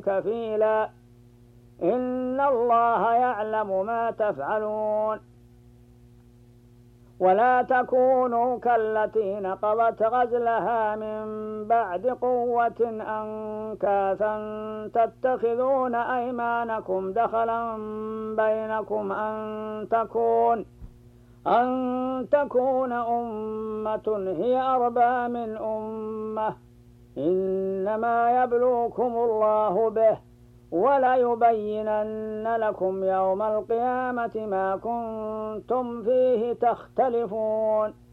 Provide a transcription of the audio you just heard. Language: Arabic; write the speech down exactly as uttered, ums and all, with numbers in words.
كفيلا إن الله يعلم ما تفعلون ولا تكونوا كالتي نقضت غزلها من بعد قوة أنكاثا تتخذون أيمانكم دخلا بينكم أن تكون أن تكون أمة هي أربى من أمة إنما يبلوكم الله به وليبينن لكم يوم القيامة ما كنتم فيه تختلفون